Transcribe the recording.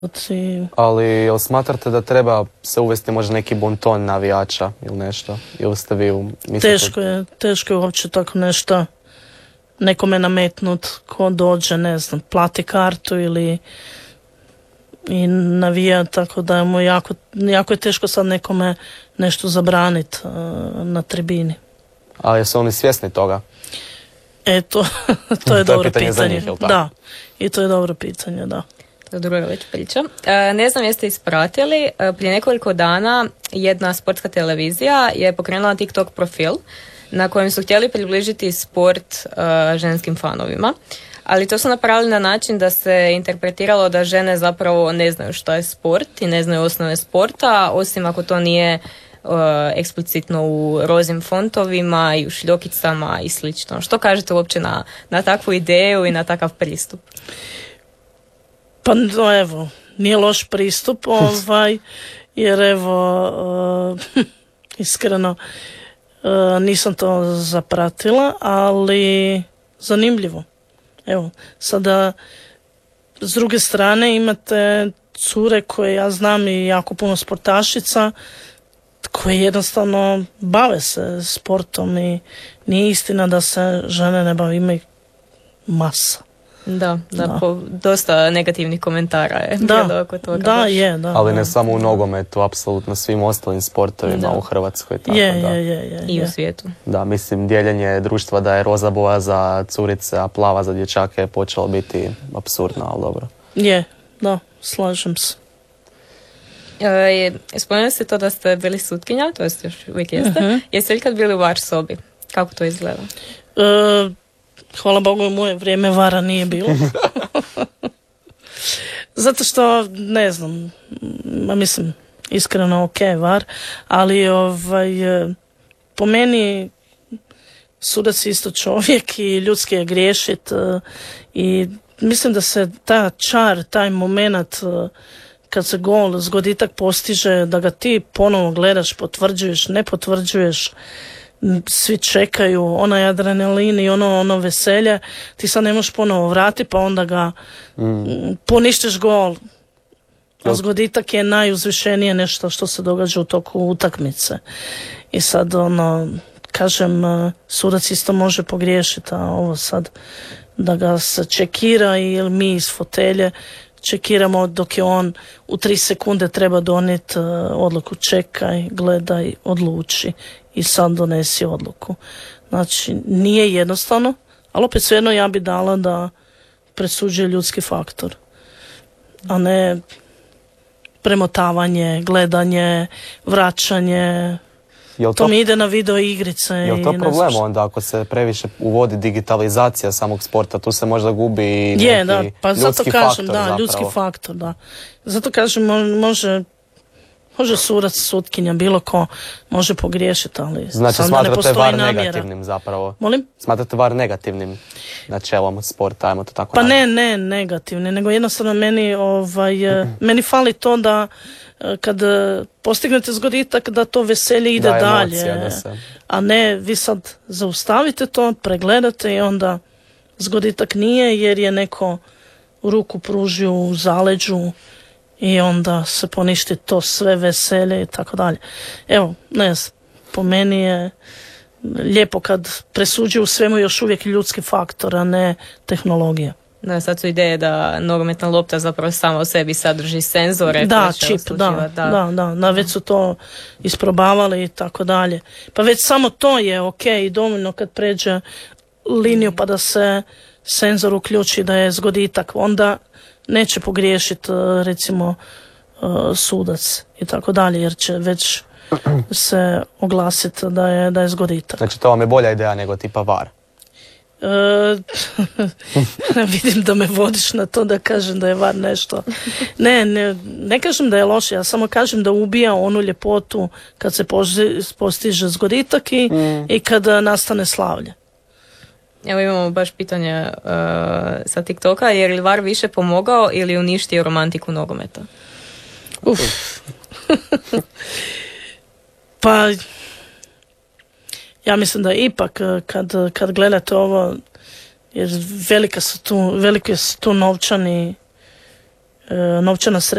Ali jel smatrate da treba se uvesti možda neki bonton navijača ili nešto? Ili ste vi mislite... Teško je uopće tako nešto nekome nametnut ko dođe, ne znam, plati kartu ili i navija, tako da mu jako je teško sad nekome nešto zabraniti na tribini. A jesu oni svjesni toga? To je dobro pitanje. Za njih, da, i to je dobro pitanje, da. To je druga već priča. Ne znam jeste ispratili, prije nekoliko dana jedna sportska televizija je pokrenula TikTok profil na kojem su htjeli približiti sport ženskim fanovima. Ali to su napravili na način da se interpretiralo da žene zapravo ne znaju što je sport i ne znaju osnove sporta, osim ako to nije eksplicitno u rozim fontovima i u šljokicama i slično. Što kažete uopće na takvu ideju i na takav pristup? Pa evo, nije loš pristup, jer evo, iskreno nisam to zapratila, ali zanimljivo. Evo, sada s druge strane imate cure koje ja znam i jako puno sportašica koje jednostavno bave se sportom i nije istina da se žene ne bave, ima masa. Da. Dosta negativnih komentara je bilo oko toga. Da. Ali ne samo u nogometu, apsolutno svim ostalim sportovima u Hrvatskoj. Tako, je. I u svijetu. Da, mislim, dijeljenje društva da je roza boja za curice, a plava za dječake je počelo biti apsurdno, ali dobro. Da, slažem se. Spomenuli ste to da ste bili sutkinja, to jest još uvijek jeste. Uh-huh. Jeste li kad bili u VAR sobi? Kako to izgleda? Hvala Bogu, u moje vrijeme vara nije bilo. Zato što, ne znam, mislim, iskreno ok var, ali po meni sudac isto čovjek i ljudski je griješit i mislim da se ta čar, taj moment kad se gol, zgoditak postiže, da ga ti ponovo gledaš, potvrđuješ, ne potvrđuješ, svi čekaju, onaj adrenalin i ono veselje, ti sad ne možeš ponovo vratiti, pa onda ga poništiš gol. A zgoditak je najuzvišenije nešto što se događa u toku utakmice. I sad kažem, sudac isto može pogriješiti, a ovo sad da ga se čekira ili mi iz fotelje čekiramo dok je on u 3 sekunde treba donijeti odluku, čekaj, gledaj, odluči i sad donesi odluku. Znači, nije jednostavno, ali opet svejedno ja bi dala da presuđuje ljudski faktor, a ne premotavanje, gledanje, vraćanje. To mi ide na video igrice. Je li to problem onda ako se previše uvodi digitalizacija samog sporta? Tu se možda gubi neki pa zato kažem, faktor, ljudski faktor, da. Zato kažem, može sudac, sutkinja, bilo ko može pogriješiti, ali znači, sam da ne postoji namjera. Smatrate VAR negativnim zapravo? Molim? Smatrate VAR negativnim načelom sporta, ajmo to tako pa ne negativni, nego jednostavno meni fali to da kad postignete zgoditak da to veselje ide dalje, a ne vi sad zaustavite to, pregledate i onda zgoditak nije jer je neko ruku pružio u zaleđu i onda se poništi to sve veselje i tako dalje. Evo, ne znam, po meni je lijepo kad presuđuju u svemu još uvijek ljudski faktor, a ne tehnologija. Da, sad su ideje da nogometna lopta zapravo sama u sebi sadrži senzore. Da, čip, da, već su to isprobavali i tako dalje. Pa već samo to je ok i dovoljno kad pređe liniju pa da se senzor uključi da je zgoditak, onda neće pogriješiti recimo sudac i tako dalje, jer će već se oglasiti da je zgoditak. Znači to vam je bolja ideja nego tipa VAR? Vidim da me vodiš na to da kažem da je VAR nešto. Ne kažem da je loše, ja samo kažem da ubija onu ljepotu kad se postiže zgoditak i kad nastane slavlje. Evo imamo baš pitanje sa TikToka, je li VAR više pomogao ili uništio romantiku nogometa? Pa ja mislim da ipak kad gledate ovo, jer velike su tu novčani novčana sredstva